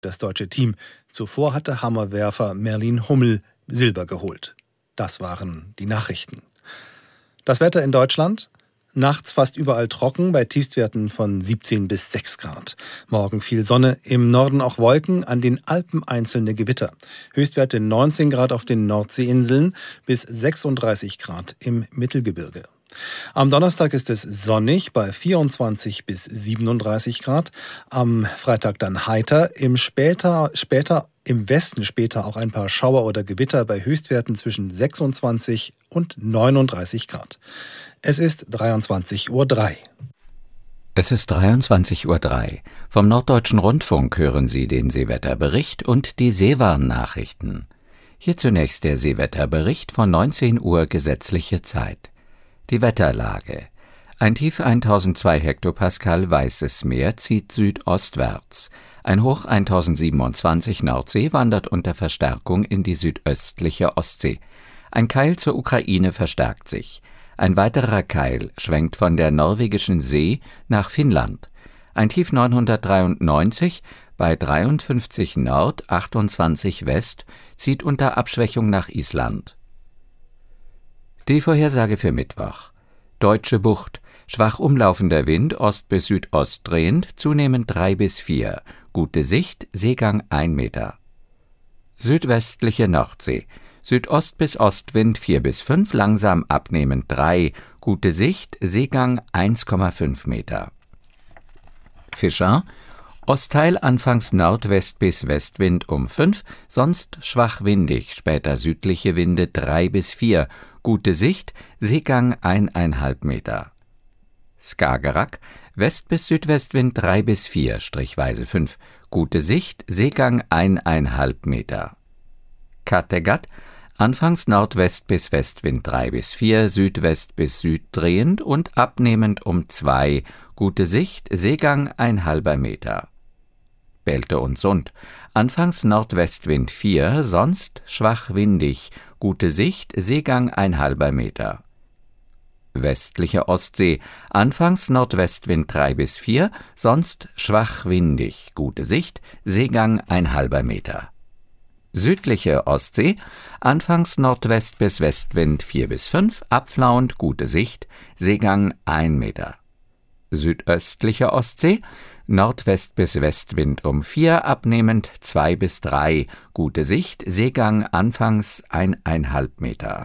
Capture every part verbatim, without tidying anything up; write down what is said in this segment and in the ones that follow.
das deutsche Team. Zuvor hatte Hammerwerfer Merlin Hummel Silber geholt. Das waren die Nachrichten. Das Wetter in Deutschland? Nachts fast überall trocken, bei Tiefstwerten von siebzehn bis sechs Grad. Morgen viel Sonne, im Norden auch Wolken, an den Alpen einzelne Gewitter. Höchstwerte neunzehn Grad auf den Nordseeinseln bis sechsunddreißig Grad im Mittelgebirge. Am Donnerstag ist es sonnig bei vierundzwanzig bis siebenunddreißig Grad. Am Freitag dann heiter, im später, später im Westen später auch ein paar Schauer oder Gewitter bei Höchstwerten zwischen sechsundzwanzig und neununddreißig Grad. Es ist dreiundzwanzig Uhr drei. Es ist dreiundzwanzig Uhr drei. Vom Norddeutschen Rundfunk hören Sie den Seewetterbericht und die Seewarnnachrichten. Hier zunächst der Seewetterbericht von neunzehn Uhr gesetzliche Zeit. Die Wetterlage. Ein Tief tausendzwei Hektopascal Weißes Meer zieht südostwärts. Ein Hoch tausendsiebenundzwanzig Nordsee wandert unter Verstärkung in die südöstliche Ostsee. Ein Keil zur Ukraine verstärkt sich. Ein weiterer Keil schwenkt von der norwegischen See nach Finnland. Ein Tief neunhundertdreiundneunzig bei dreiundfünfzig Nord, achtundzwanzig West zieht unter Abschwächung nach Island. Die Vorhersage für Mittwoch. Deutsche Bucht. Schwach umlaufender Wind, Ost bis Südost drehend, zunehmend drei bis vier. Gute Sicht, Seegang ein Meter. Südwestliche Nordsee. Südost bis Ostwind vier bis fünf, langsam abnehmend drei. Gute Sicht, Seegang eins Komma fünf Meter. Fischer. Ostteil anfangs Nordwest bis Westwind um fünf, sonst schwach windig, später südliche Winde drei bis vier. Gute Sicht, Seegang eineinhalb Meter. Skagerrak, West- bis Südwestwind drei bis vier, strichweise fünf. Gute Sicht, Seegang eineinhalb Meter. Kattegat, anfangs Nordwest bis Westwind drei bis vier, Südwest bis Süd drehend und abnehmend um zwei. Gute Sicht, Seegang ein halber Meter. Belte und Sund, anfangs Nordwestwind vier, sonst schwach windig. Gute Sicht, Seegang ein halber Meter. Westliche Ostsee, anfangs Nordwestwind drei bis vier, sonst schwach windig. Gute Sicht, Seegang ein halber Meter. Südliche Ostsee, anfangs Nordwest bis Westwind vier bis fünf, abflauend, gute Sicht, Seegang ein Meter. Südöstliche Ostsee, Nordwest bis Westwind um vier, abnehmend zwei bis drei, gute Sicht, Seegang anfangs eineinhalb Meter.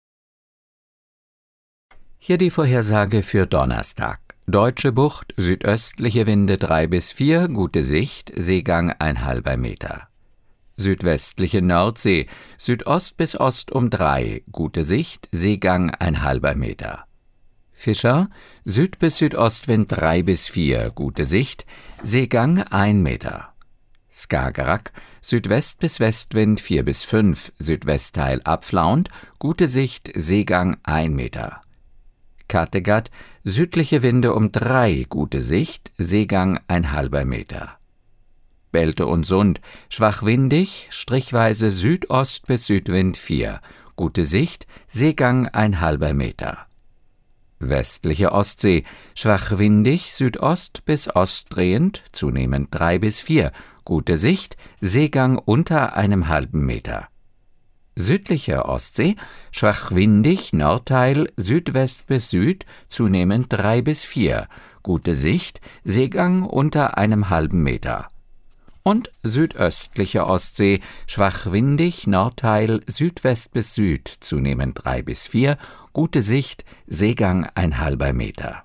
Hier die Vorhersage für Donnerstag. Deutsche Bucht, südöstliche Winde drei bis vier, gute Sicht, Seegang ein halber Meter. Südwestliche Nordsee, Südost bis Ost um drei, gute Sicht, Seegang ein halber Meter. Fischer, Süd- bis Südostwind drei bis vier, gute Sicht, Seegang ein Meter. Skagerrak, Südwest- bis Westwind vier bis fünf, Südwestteil abflauend, gute Sicht, Seegang ein Meter. Kattegat, südliche Winde um drei, gute Sicht, Seegang ein halber Meter. Belte und Sund, schwach windig, strichweise Südost bis Südwind vier, gute Sicht, Seegang ein halber Meter. Westliche Ostsee, schwach windig, Südost bis Ost drehend, zunehmend drei bis vier, gute Sicht, Seegang unter einem halben Meter. Südliche Ostsee, schwach windig, Nordteil, Südwest bis Süd, zunehmend drei bis vier, gute Sicht, Seegang unter einem halben Meter. Und südöstliche Ostsee, schwach windig, Nordteil, Südwest bis Süd, zunehmend drei bis vier, gute Sicht, Seegang ein halber Meter.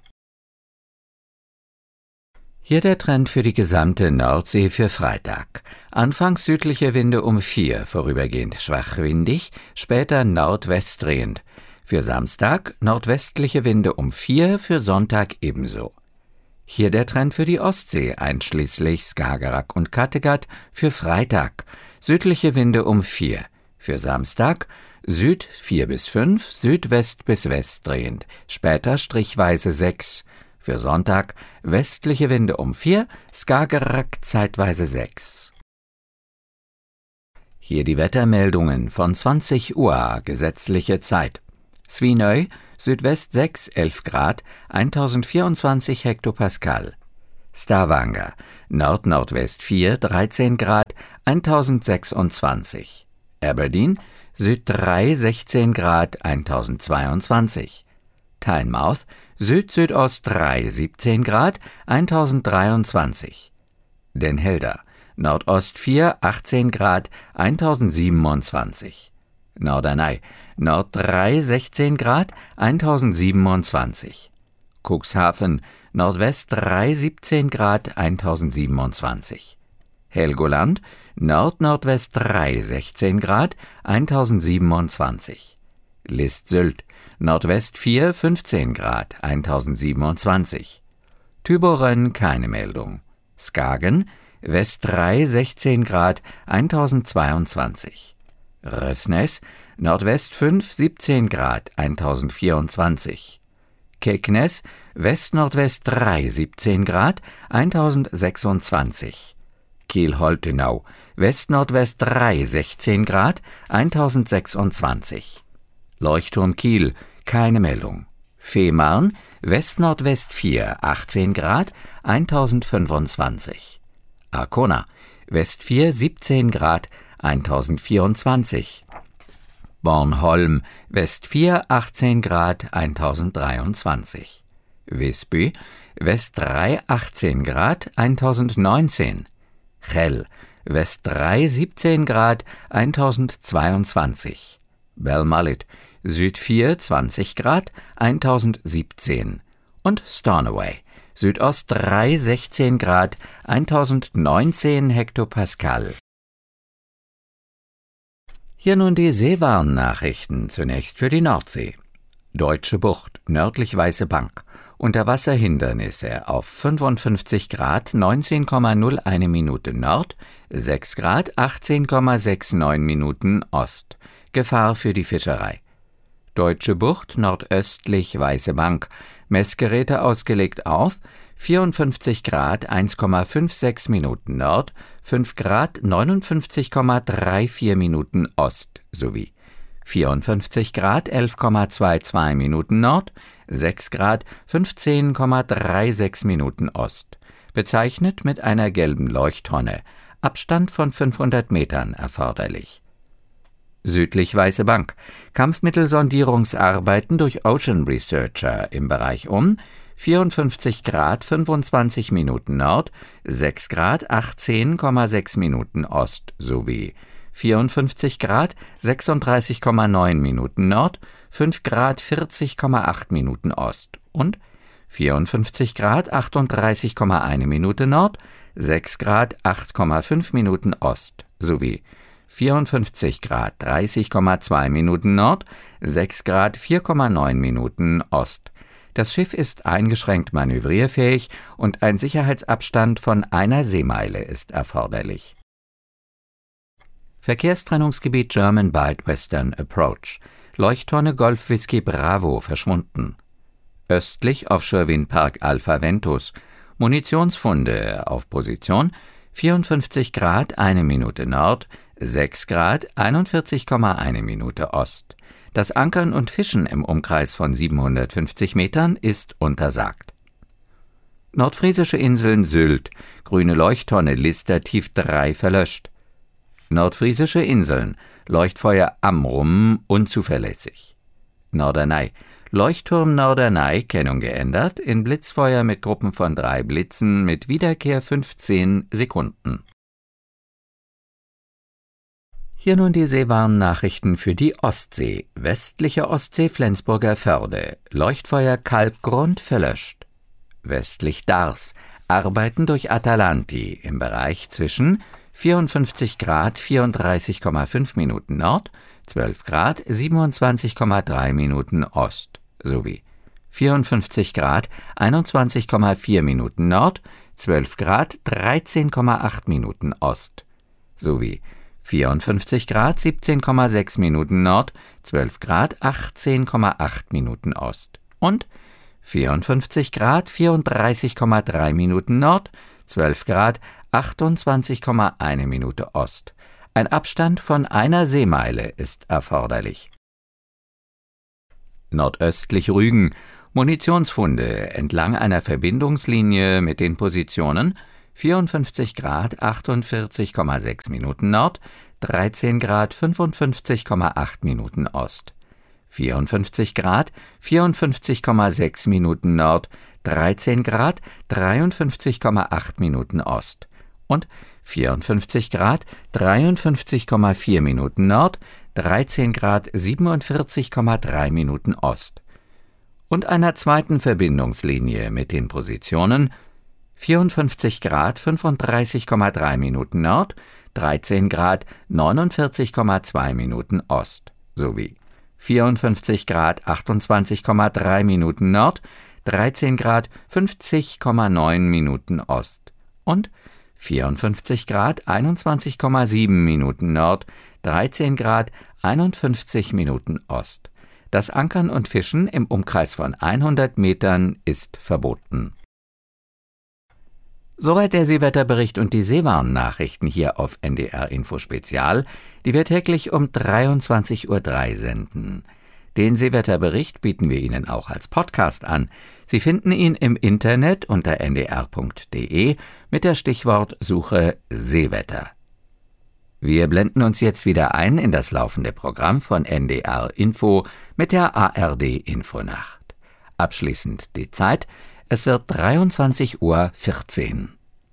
Hier der Trend für die gesamte Nordsee für Freitag. Anfangs südliche Winde um vier, vorübergehend schwach windig, später nordwest drehend. Für Samstag nordwestliche Winde um vier, für Sonntag ebenso. Hier der Trend für die Ostsee, einschließlich Skagerrak und Kattegat, für Freitag. Südliche Winde um vier. Für Samstag Süd vier bis fünf, Südwest bis West drehend, später strichweise sechs. Für Sonntag westliche Winde um vier, Skagerrak zeitweise sechs. Hier die Wettermeldungen von zwanzig Uhr gesetzliche Zeit. Svinøy, Südwest sechs, elf Grad, tausendvierundzwanzig Hektopascal. Stavanger, Nord-Nordwest vier, dreizehn Grad, tausendsechsundzwanzig. Aberdeen, Süd drei, sechzehn Grad, tausendzweiundzwanzig. Tynemouth, Süd-Südost drei, siebzehn Grad, tausenddreiundzwanzig. Den Helder, Nordost vier, achtzehn Grad, tausendsiebenundzwanzig. Norderney, Nord drei, sechzehn Grad, tausendsiebenundzwanzig. Cuxhaven, Nordwest drei, siebzehn Grad, tausendsiebenundzwanzig. Helgoland, Nord-Nordwest drei, sechzehn Grad, tausendsiebenundzwanzig. List-Sylt, Nordwest vier, fünfzehn Grad, tausendsiebenundzwanzig. Tübingen keine Meldung. Skagen, West drei, sechzehn Grad, tausendzweiundzwanzig. Røsnes, Nordwest fünf, siebzehn Grad, tausendvierundzwanzig. Kegness, West-Nordwest drei, siebzehn Grad, tausendsechsundzwanzig. Kiel-Holtenau, West-Nordwest drei, sechzehn Grad, tausendsechsundzwanzig. Leuchtturm Kiel, keine Meldung. Fehmarn, West-Nordwest vier, achtzehn Grad, tausendfünfundzwanzig. Arkona, West vier, siebzehn Grad, tausendvierundzwanzig. Bornholm, West vier, achtzehn Grad, tausenddreiundzwanzig. Visby, West drei, achtzehn Grad, tausendneunzehn. Chell, West drei, siebzehn Grad, tausendzweiundzwanzig. Belmallet, Süd vier, zwanzig Grad, tausendsiebzehn. Und Stornoway, Südost drei, sechzehn Grad, tausendneunzehn Hektopascal. Hier nun die Seewarnnachrichten, zunächst für die Nordsee. Deutsche Bucht, nördlich Weiße Bank. Unterwasserhindernisse auf fünfundfünfzig Grad, neunzehn Komma null eins Minute Nord, sechs Grad, achtzehn Komma neunundsechzig Minuten Ost. Gefahr für die Fischerei. Deutsche Bucht, nordöstlich Weiße Bank. Messgeräte ausgelegt auf vierundfünfzig Grad, eins Komma sechsundfünfzig Minuten Nord, fünf Grad, neunundfünfzig Komma vierunddreißig Minuten Ost sowie vierundfünfzig Grad, elf Komma zweiundzwanzig Minuten Nord, sechs Grad, fünfzehn Komma sechsunddreißig Minuten Ost. Bezeichnet mit einer gelben Leuchttonne. Abstand von fünfhundert Metern erforderlich. Südlich Weiße Bank. Kampfmittelsondierungsarbeiten durch Ocean Researcher im Bereich um vierundfünfzig Grad, fünfundzwanzig Minuten Nord, sechs Grad, achtzehn Komma sechs Minuten Ost sowie vierundfünfzig Grad, sechsunddreißig Komma neun Minuten Nord, fünf Grad, vierzig Komma acht Minuten Ost und vierundfünfzig Grad, achtunddreißig Komma eins Minute Nord, sechs Grad, acht Komma fünf Minuten Ost sowie vierundfünfzig Grad, dreißig Komma zwei Minuten Nord, sechs Grad, vier Komma neun Minuten Ost. Das Schiff ist eingeschränkt manövrierfähig und ein Sicherheitsabstand von einer Seemeile ist erforderlich. Verkehrstrennungsgebiet German Bight Western Approach. Leuchttonne Golf Whisky Bravo verschwunden. Östlich Offshore-Windpark Alpha Ventus. Munitionsfunde auf Position vierundfünfzig Grad, eine Minute Nord, sechs Grad, einundvierzig Komma eins Minute Ost. Das Ankern und Fischen im Umkreis von siebenhundertfünfzig Metern ist untersagt. Nordfriesische Inseln Sylt, grüne Leuchttonne Lister Tief drei verlöscht. Nordfriesische Inseln, Leuchtfeuer Amrum unzuverlässig. Norderney, Leuchtturm Norderney, Kennung geändert, in Blitzfeuer mit Gruppen von drei Blitzen mit Wiederkehr fünfzehn Sekunden. Hier nun die Seewarnnachrichten für die Ostsee. Westliche Ostsee Flensburger Förde. Leuchtfeuer Kalkgrund verlöscht. Westlich Dars. Arbeiten durch Atalanti im Bereich zwischen vierundfünfzig Grad, vierunddreißig Komma fünf Minuten Nord, zwölf Grad, siebenundzwanzig Komma drei Minuten Ost sowie vierundfünfzig Grad, einundzwanzig Komma vier Minuten Nord, zwölf Grad, dreizehn Komma acht Minuten Ost sowie vierundfünfzig Grad, siebzehn Komma sechs Minuten Nord, zwölf Grad, achtzehn Komma acht Minuten Ost und vierundfünfzig Grad, vierunddreißig Komma drei Minuten Nord, zwölf Grad, achtundzwanzig Komma eins Minute Ost. Ein Abstand von einer Seemeile ist erforderlich. Nordöstlich Rügen, Munitionsfunde entlang einer Verbindungslinie mit den Positionen vierundfünfzig Grad achtundvierzig Komma sechs Minuten Nord, dreizehn Grad fünfundfünfzig Komma acht Minuten Ost, vierundfünfzig Grad vierundfünfzig Komma sechs Minuten Nord, dreizehn Grad dreiundfünfzig Komma acht Minuten Ost und vierundfünfzig Grad dreiundfünfzig Komma vier Minuten Nord, dreizehn Grad siebenundvierzig Komma drei Minuten Ost und einer zweiten Verbindungslinie mit den Positionen vierundfünfzig Grad fünfunddreißig Komma drei Minuten Nord, dreizehn Grad neunundvierzig Komma zwei Minuten Ost sowie vierundfünfzig Grad achtundzwanzig Komma drei Minuten Nord, dreizehn Grad fünfzig Komma neun Minuten Ost und vierundfünfzig Grad einundzwanzig Komma sieben Minuten Nord, dreizehn Grad einundfünfzig Minuten Ost. Das Ankern und Fischen im Umkreis von hundert Metern ist verboten. Soweit der Seewetterbericht und die Seewarnnachrichten hier auf N D R Info Spezial, die wir täglich um dreiundzwanzig Uhr drei senden. Den Seewetterbericht bieten wir Ihnen auch als Podcast an. Sie finden ihn im Internet unter n d r punkt d e mit der Stichwortsuche Seewetter. Wir blenden uns jetzt wieder ein in das laufende Programm von N D R Info mit der A R D Infonacht. Abschließend die Zeit, es wird dreiundzwanzig Uhr vierzehn.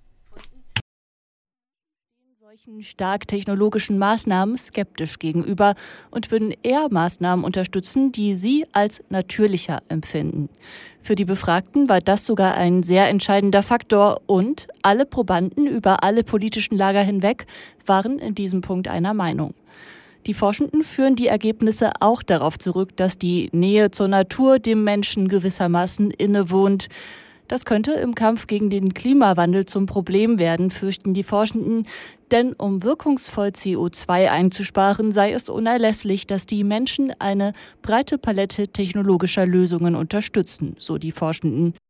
Solchen stark technologischen Maßnahmen skeptisch gegenüber und würden eher Maßnahmen unterstützen, die sie als natürlicher empfinden. Für die Befragten war das sogar ein sehr entscheidender Faktor und alle Probanden über alle politischen Lager hinweg waren in diesem Punkt einer Meinung. Die Forschenden führen die Ergebnisse auch darauf zurück, dass die Nähe zur Natur dem Menschen gewissermaßen innewohnt. Das könnte im Kampf gegen den Klimawandel zum Problem werden, fürchten die Forschenden. Denn um wirkungsvoll C O zwei einzusparen, sei es unerlässlich, dass die Menschen eine breite Palette technologischer Lösungen unterstützen, so die Forschenden.